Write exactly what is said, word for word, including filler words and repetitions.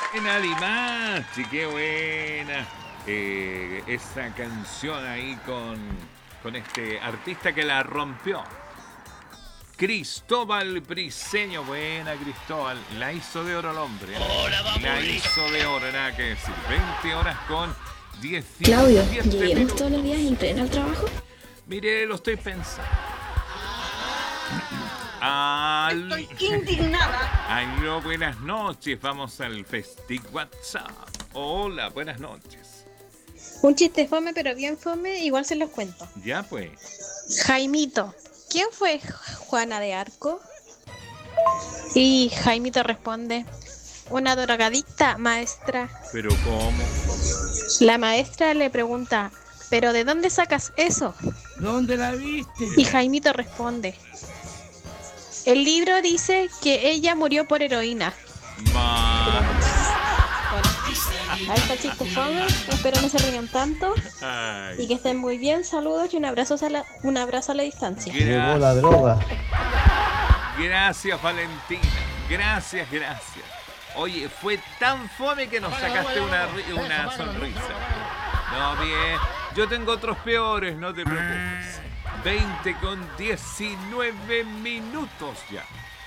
Buena Limachi, qué buena. Eh, esa canción ahí con, con este artista que la rompió. Cristóbal Briseño, buena Cristóbal. La hizo de oro el hombre. ¿eh? La hizo de oro, nada que decir. veinte horas con Claudio, diecisiete ¿lleguemos minutos. todos los días en tren al trabajo? Mire, lo estoy pensando. Al... Estoy indignada. Aló, buenas noches. Vamos al Festi WhatsApp. Hola, buenas noches. Un chiste fome, pero bien fome, igual se los cuento. Ya pues. Jaimito, ¿quién fue Juana de Arco? Y Jaimito responde, una drogadicta, maestra. Pero ¿cómo? La maestra le pregunta, ¿pero de dónde sacas eso? ¿Dónde la viste? Y Jaimito responde, el libro dice que ella murió por heroína. Ma... Bueno, ahí está el chiste fome, espero no se rían tanto Ay. y que estén muy bien, saludos y un abrazo a la, un abrazo a la distancia. Llegó la droga. Gracias, Valentina. Gracias, gracias. Oye, fue tan fome que nos sacaste una, ri- una sonrisa. No, bien. Yo tengo otros peores, no te preocupes. veinte con diecinueve minutos ya.